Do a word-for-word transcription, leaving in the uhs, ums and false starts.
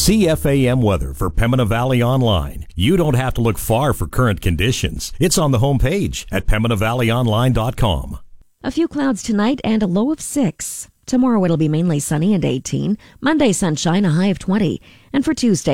C F A M weather for Pembina Valley Online. You don't have to look far for current conditions. It's on the homepage at pembina valley online dot com. A few clouds tonight and a low of six. Tomorrow it'll be mainly sunny and eighteen. Monday sunshine, a high of twenty. And for Tuesday,